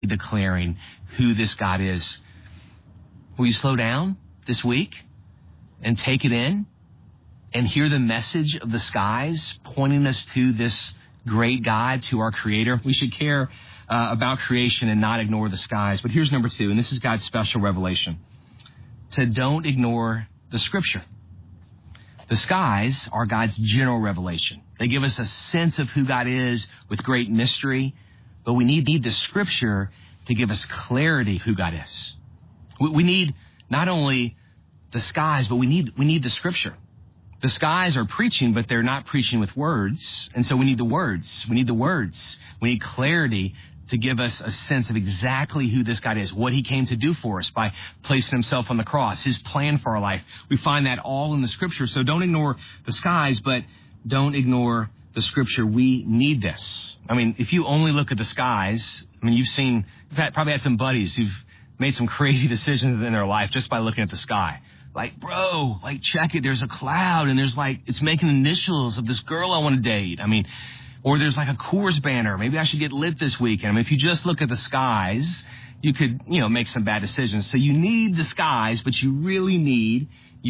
declaring who this God is. Will you slow down this week and take it in and hear the message of the skies pointing us to this great God, to our Creator? We should care about creation and not ignore the skies. But here's number 2, and this is God's special revelation: to don't ignore the Scripture. The skies are God's general revelation. They give us a sense of who God is with great mystery, but we need the Scripture to give us clarity of who God is. We need not only the skies, but we need the Scripture. The skies are preaching, but they're not preaching with words, and so we need the words. We need the words. We need clarity to give us a sense of exactly who this God is, what he came to do for us by placing himself on the cross, his plan for our life. We find that all in the Scripture. So don't ignore the skies, but don't ignore the Scripture. We need this. I mean, if you only look at the skies, you've probably had some buddies who've made some crazy decisions in their life just by looking at the sky. Like, bro, check it. There's a cloud and it's making initials of this girl I want to date. Or there's a Coors banner. Maybe I should get lit this weekend. If you just look at the skies, you could, make some bad decisions. So you need the skies, but you really need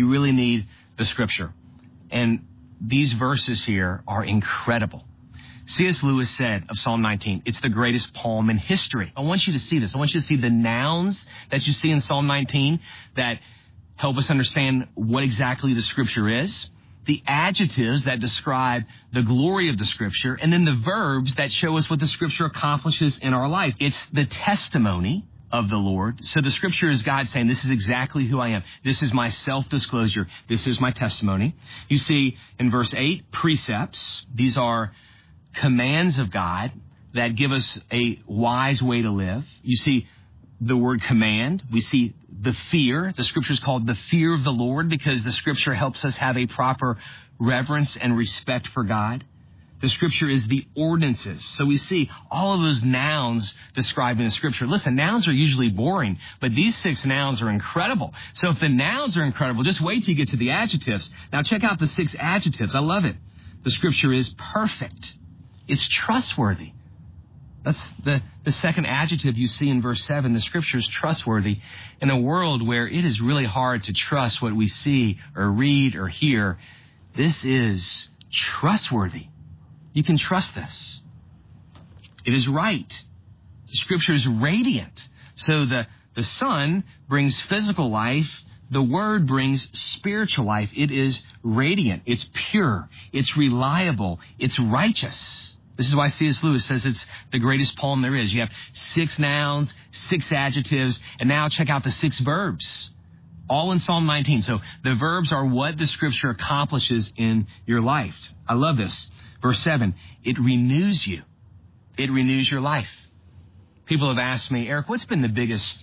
the Scripture. And these verses here are incredible. C.S. Lewis said of Psalm 19, it's the greatest poem in history. I want you to see this. I want you to see the nouns that you see in Psalm 19 that help us understand what exactly the Scripture is, the adjectives that describe the glory of the Scripture, and then the verbs that show us what the Scripture accomplishes in our life. It's the testimony of the Lord. So the Scripture is God saying, this is exactly who I am. This is my self-disclosure. This is my testimony. You see in verse 8, precepts. These are commands of God that give us a wise way to live. You see the word command. We see the fear. The Scripture is called the fear of the Lord because the Scripture helps us have a proper reverence and respect for God. The Scripture is the ordinances. So we see all of those nouns described in the Scripture. Listen, nouns are usually boring, but these 6 nouns are incredible. So if the nouns are incredible, just wait till you get to the adjectives. Now check out the 6 adjectives. I love it. The Scripture is perfect. It's trustworthy. That's the second adjective you see in verse 7. The Scripture is trustworthy. In a world where it is really hard to trust what we see or read or hear, this is trustworthy. You can trust this. It is right. The Scripture is radiant. So the sun brings physical life. The Word brings spiritual life. It is radiant. It's pure. It's reliable. It's righteous. This is why C.S. Lewis says it's the greatest poem there is. You have 6 nouns, 6 adjectives, and now check out the 6 verbs, all in Psalm 19. So the verbs are what the Scripture accomplishes in your life. I love this. Verse 7, it renews you. It renews your life. People have asked me, Eric, what's been the biggest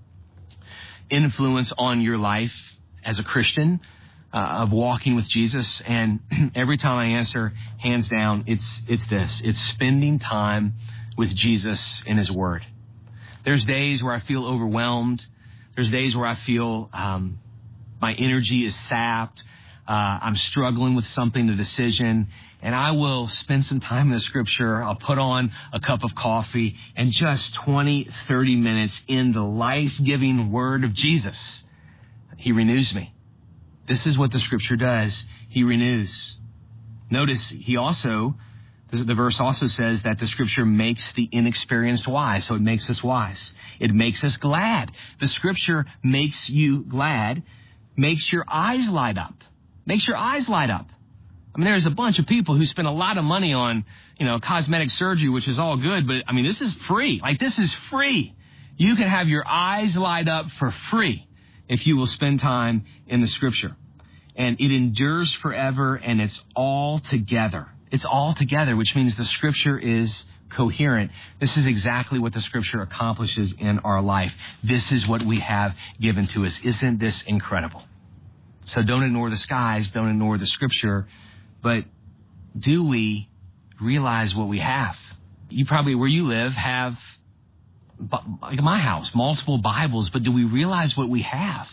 influence on your life as a Christian? Of walking with Jesus, and every time I answer, hands down, it's this. It's spending time with Jesus in His Word. There's days where I feel overwhelmed. There's days where I feel my energy is sapped. I'm struggling with something, a decision, and I will spend some time in the Scripture. I'll put on a cup of coffee, and just 20, 30 minutes in the life-giving Word of Jesus, He renews me. This is what the Scripture does. He renews. Notice the verse also says that the Scripture makes the inexperienced wise. So it makes us wise. It makes us glad. The Scripture makes you glad, makes your eyes light up. Makes your eyes light up. There's a bunch of people who spend a lot of money on, cosmetic surgery, which is all good, but this is free. This is free. You can have your eyes light up for free if you will spend time in the Scripture. And it endures forever, and it's all together. It's all together, which means the Scripture is coherent. This is exactly what the Scripture accomplishes in our life. This is what we have given to us. Isn't this incredible? So don't ignore the skies, don't ignore the Scripture, but do we realize what we have? You probably, where you live, have, like my house, multiple Bibles, but do we realize what we have?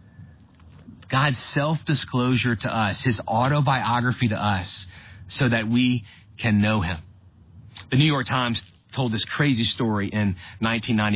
God's self-disclosure to us, His autobiography to us, so that we can know Him. The New York Times told this crazy story in 1990.